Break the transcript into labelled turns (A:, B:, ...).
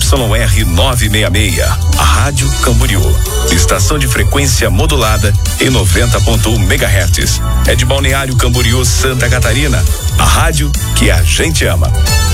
A: ZYR 966, a Rádio Camboriú. Estação de frequência modulada em 90.1 MHz. É de Balneário Camboriú, Santa Catarina. A rádio que a gente ama.